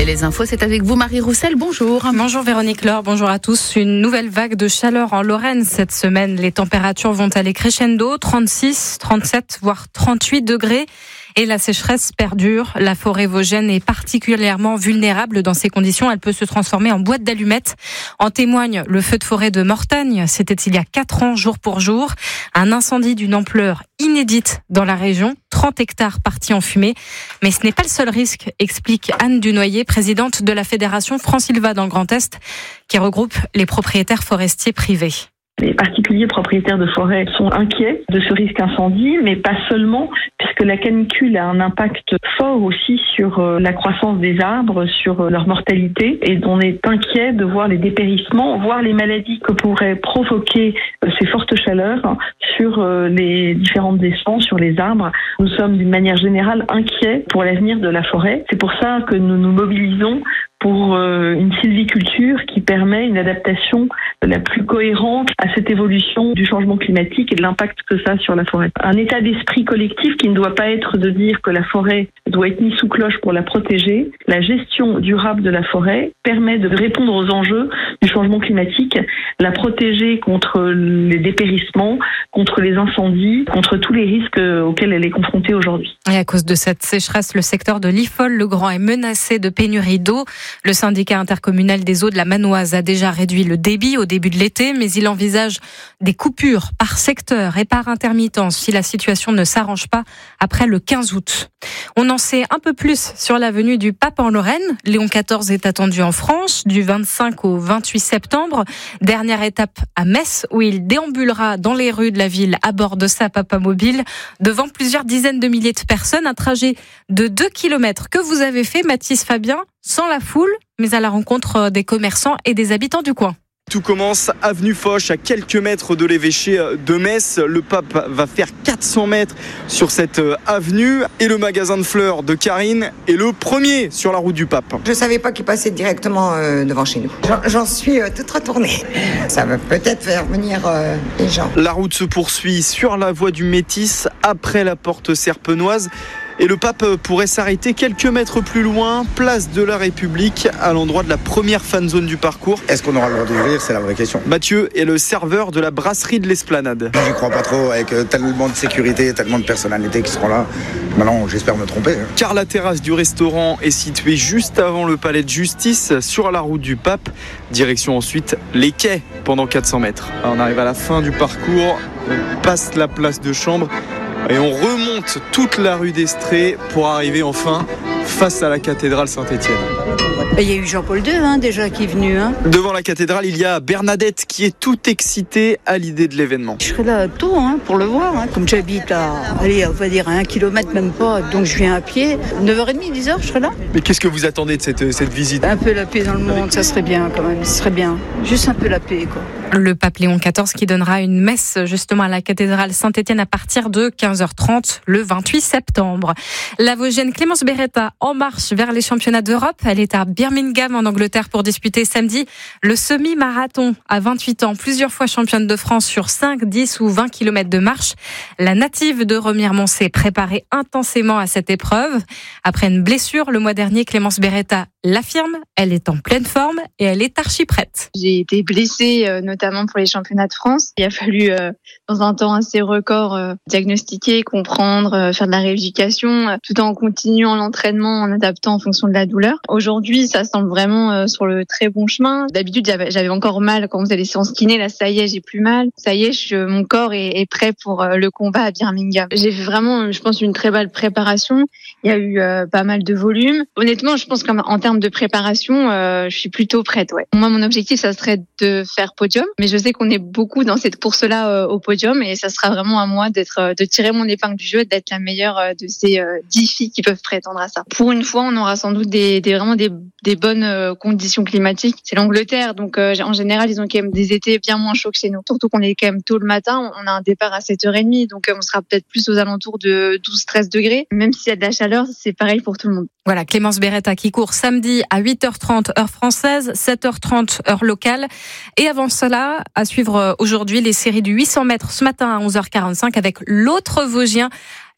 Et les infos, c'est avec vous, Marie Roussel. Bonjour. Bonjour Véronique Laure, bonjour à tous. Une nouvelle vague de chaleur en Lorraine cette semaine. Les températures vont aller crescendo, 36, 37, voire 38 degrés. Et la sécheresse perdure. La forêt vosgienne est particulièrement vulnérable dans ces conditions. Elle peut se transformer en boîte d'allumettes. En témoigne le feu de forêt de Mortagne. C'était il y a 4 ans, jour pour jour. Un incendie d'une ampleur inédite dans la région. 30 hectares partis en fumée. Mais ce n'est pas le seul risque, explique Anne Dunoyer, présidente de la Fédération Francilva dans le Grand Est, qui regroupe les propriétaires forestiers privés. Les particuliers propriétaires de forêt sont inquiets de ce risque incendie, mais pas seulement, puisque la canicule a un impact fort aussi sur la croissance des arbres, sur leur mortalité, et on est inquiet de voir les dépérissements, voire les maladies que pourraient provoquer ces fortes chaleurs sur les différentes essences, sur les arbres. Nous sommes d'une manière générale inquiets pour l'avenir de la forêt. C'est pour ça que nous nous mobilisons pour une sylviculture qui permet une adaptation la plus cohérente à cette évolution du changement climatique et de l'impact que ça a sur la forêt. Un état d'esprit collectif qui ne doit pas être de dire que la forêt doit être mise sous cloche pour la protéger. La gestion durable de la forêt permet de répondre aux enjeux du changement climatique, la protéger contre les dépérissements, contre les incendies, contre tous les risques auxquels elle est confrontée aujourd'hui. Et à cause de cette sécheresse, le secteur de l'Ifol-le-Grand est menacé de pénurie d'eau. Le syndicat intercommunal des eaux de la Manoise a déjà réduit le débit au début de l'été, mais il envisage des coupures par secteur et par intermittence si la situation ne s'arrange pas après le 15 août. On en sait un peu plus sur la venue du pape en Lorraine. Léon XIV est attendu en France du 25 au 28 septembre. Dernière étape à Metz où il déambulera dans les rues de la ville à bord de sa papamobile devant plusieurs dizaines de milliers de personnes. Un trajet de 2 kilomètres que vous avez fait, Mathis Fabien, sans la foule, mais à la rencontre des commerçants et des habitants du coin. Tout commence avenue Foch, à quelques mètres de l'évêché de Metz. Le pape va faire 400 mètres sur cette avenue et le magasin de fleurs de Karine est le premier sur la route du pape. Je ne savais pas qu'il passait directement devant chez nous. J'en suis toute retournée. Ça va peut-être faire venir les gens. La route se poursuit sur la voie du Métis après la porte serpenoise. Et le pape pourrait s'arrêter quelques mètres plus loin, place de la République, à l'endroit de la première fan zone du parcours. Est-ce qu'on aura le droit d'ouvrir ? C'est la vraie question. Mathieu est le serveur de la brasserie de l'Esplanade. J'y crois pas trop, avec tellement de sécurité, tellement de personnalités qui seront là. Maintenant, j'espère me tromper. Car la terrasse du restaurant est située juste avant le palais de justice, sur la route du pape. Direction ensuite les quais pendant 400 mètres. On arrive à la fin du parcours, on passe la place de Chambre. Et on remonte toute la rue d'Estrée pour arriver enfin face à la cathédrale Saint-Étienne. Il y a eu Jean-Paul II déjà qui est venu. Devant la cathédrale, il y a Bernadette qui est toute excitée à l'idée de l'événement. Je serai là tôt pour le voir. Comme j'habite à, on va dire à 1 kilomètre même pas, donc je viens à pied. 9h30, 10h, je serai là. Mais qu'est-ce que vous attendez de cette visite ? Un peu la paix dans le monde, ça serait bien quand même. Ce serait bien. Juste un peu la paix, quoi. Le pape Léon XIV qui donnera une messe justement à la cathédrale Saint-Étienne à partir de 15h30 le 28 septembre. La Vosgienne Clémence Beretta en marche vers les championnats d'Europe. Elle est à Birmingham en Angleterre pour disputer samedi le semi-marathon à 28 ans. Plusieurs fois championne de France sur 5, 10 ou 20 km de marche. La native de Remiremont s'est préparée intensément à cette épreuve. Après une blessure le mois dernier, Clémence Beretta l'affirme. Elle est en pleine forme et elle est archi prête. J'ai été blessée notamment pour les championnats de France. Il a fallu dans un temps assez record diagnostiquer, comprendre, faire de la rééducation tout en continuant l'entraînement, en adaptant en fonction de la douleur. Aujourd'hui, ça semble vraiment sur le très bon chemin. D'habitude, j'avais encore mal quand on faisait les séances kiné. Là, ça y est, j'ai plus mal. Ça y est, mon corps est prêt pour le combat à Birmingham. J'ai fait vraiment, je pense, une très belle préparation. Il y a eu pas mal de volume. Honnêtement, je pense qu'en termes de préparation, je suis plutôt prête. Ouais. Moi, mon objectif, ça serait de faire podium. Mais je sais qu'on est beaucoup dans cette course-là au podium et ça sera vraiment à moi de tirer mon épingle du jeu, d'être la meilleure de ces 10 filles qui peuvent prétendre à ça. Pour une fois, on aura sans doute vraiment des bonnes conditions climatiques. C'est l'Angleterre, donc en général, ils ont quand même des étés bien moins chauds que chez nous. Surtout qu'on est quand même tôt le matin, on a un départ à 7h30, donc on sera peut-être plus aux alentours de 12-13 degrés. Même s'il y a de la chaleur, c'est pareil pour tout le monde. Voilà, Clémence Beretta qui court samedi à 8h30 heure française, 7h30 heure locale. Et avant cela, à suivre aujourd'hui les séries du 800 mètres ce matin à 11h45 avec l'autre Vosgien